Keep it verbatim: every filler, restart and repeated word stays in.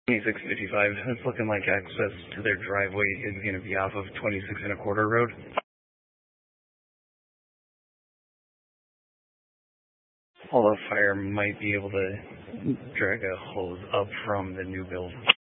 twenty-six fifty-five. It's looking like access to their driveway is going to be off of twenty-six and a quarter road. Although fire might be able to drag a hose up from the new build.